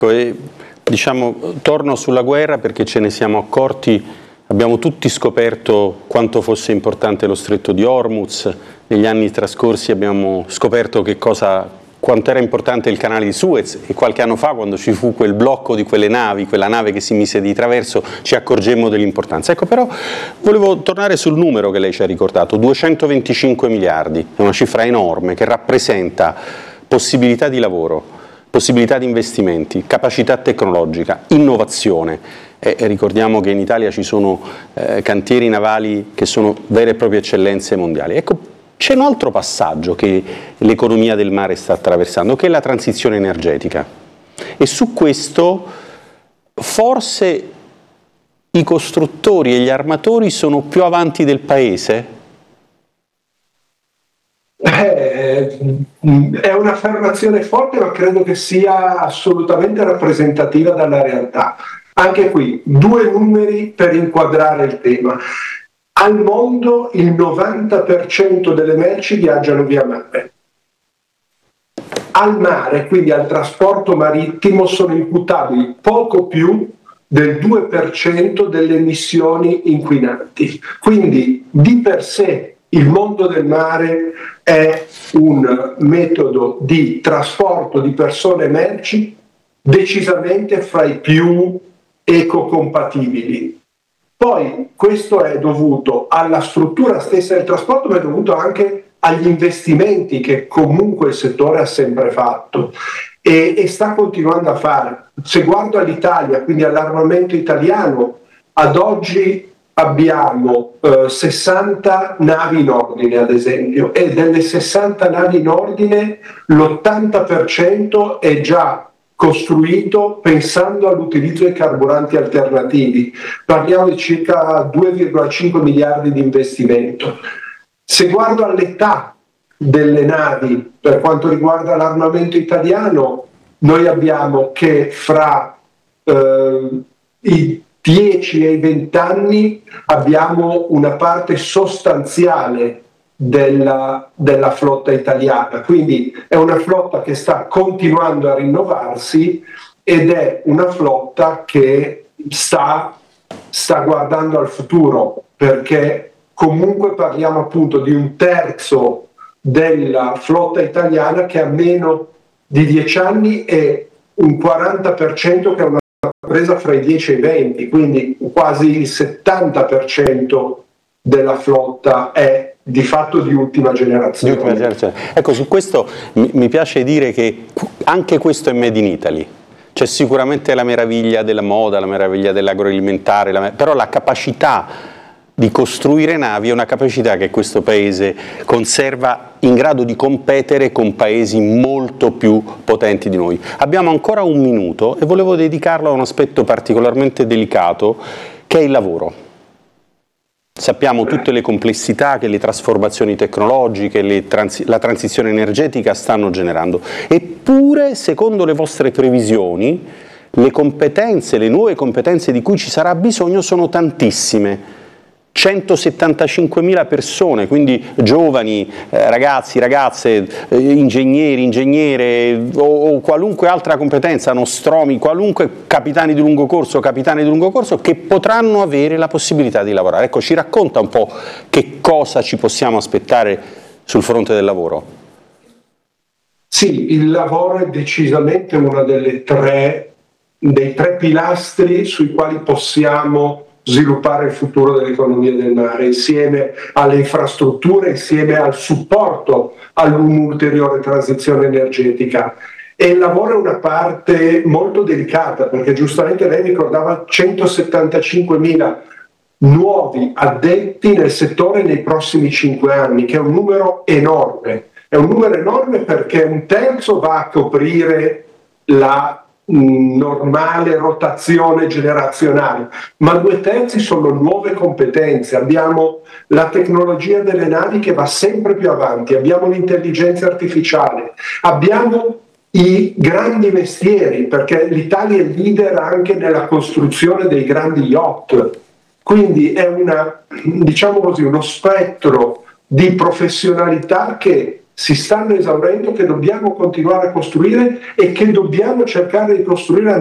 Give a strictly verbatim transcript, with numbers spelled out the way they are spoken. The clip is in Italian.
E, diciamo, torno sulla guerra perché ce ne siamo accorti, abbiamo tutti scoperto quanto fosse importante lo stretto di Hormuz, negli anni trascorsi abbiamo scoperto che cosa, quanto era importante il canale di Suez, e qualche anno fa, quando ci fu quel blocco di quelle navi, quella nave che si mise di traverso, ci accorgemmo dell'importanza. Ecco, però volevo tornare sul numero che lei ci ha ricordato, duecentoventicinque miliardi, è una cifra enorme che rappresenta possibilità di lavoro, possibilità di investimenti, capacità tecnologica, innovazione. E ricordiamo che in Italia ci sono eh, cantieri navali che sono vere e proprie eccellenze mondiali. Ecco, c'è un altro passaggio che l'economia del mare sta attraversando, che è la transizione energetica. E su questo forse i costruttori e gli armatori sono più avanti del Paese? Eh, è un'affermazione forte, ma credo che sia assolutamente rappresentativa della realtà. Anche qui, due numeri per inquadrare il tema. Al mondo il novanta per cento delle merci viaggiano via mare. Al mare, quindi al trasporto marittimo, sono imputabili poco più del due per cento delle emissioni inquinanti. Quindi di per sé il mondo del mare è un metodo di trasporto di persone e merci decisamente fra i più ecocompatibili. Poi questo è dovuto alla struttura stessa del trasporto, ma è dovuto anche agli investimenti che comunque il settore ha sempre fatto e, e sta continuando a fare. Se guardo all'Italia, quindi all'armamento italiano, ad oggi abbiamo eh, sessanta navi in ordine, ad esempio, e delle sessanta navi in ordine l'ottanta per cento è già costruito pensando all'utilizzo di carburanti alternativi. Parliamo di circa due virgola cinque miliardi di investimento. Se guardo all'età delle navi per quanto riguarda l'armamento italiano, noi abbiamo che fra eh, i dieci e i venti anni abbiamo una parte sostanziale Della, della flotta italiana, quindi è una flotta che sta continuando a rinnovarsi ed è una flotta che sta, sta guardando al futuro, perché comunque parliamo appunto di un terzo della flotta italiana che ha meno di dieci anni e un quaranta per cento che è una presa fra i dieci e i venti, quindi quasi il settanta per cento della flotta è di fatto di ultima generazione. Di ultima generazione. Ecco, su questo mi, mi piace dire che anche questo è made in Italy. C'è sicuramente la meraviglia della moda, la meraviglia dell'agroalimentare, la, però la capacità di costruire navi è una capacità che questo paese conserva in grado di competere con paesi molto più potenti di noi. Abbiamo ancora un minuto e volevo dedicarlo a un aspetto particolarmente delicato, che è il lavoro. Sappiamo tutte le complessità che le trasformazioni tecnologiche, le transi- la transizione energetica stanno generando. Eppure, secondo le vostre previsioni, le competenze, le nuove competenze di cui ci sarà bisogno sono tantissime. centosettantacinquemila persone, quindi giovani, eh, ragazzi, ragazze, eh, ingegneri, ingegnere o, o qualunque altra competenza, nostromi, qualunque capitani di lungo corso, capitani di lungo corso, che potranno avere la possibilità di lavorare. Ecco, ci racconta un po' che cosa ci possiamo aspettare sul fronte del lavoro? Sì, il lavoro è decisamente uno delle tre, dei tre pilastri sui quali possiamo sviluppare il futuro dell'economia del mare, insieme alle infrastrutture, insieme al supporto all'un'ulteriore transizione energetica. E il lavoro è una parte molto delicata, perché giustamente lei ricordava centosettantacinquemila nuovi addetti nel settore nei prossimi cinque anni, che è un numero enorme. È un numero enorme perché un terzo va a coprire la normale rotazione generazionale, ma due terzi sono nuove competenze. Abbiamo la tecnologia delle navi che va sempre più avanti, abbiamo l'intelligenza artificiale, abbiamo i grandi mestieri, perché l'Italia è leader anche nella costruzione dei grandi yacht, quindi è una, diciamo così, uno spettro di professionalità che si stanno esaurendo, che dobbiamo continuare a costruire e che dobbiamo cercare di costruire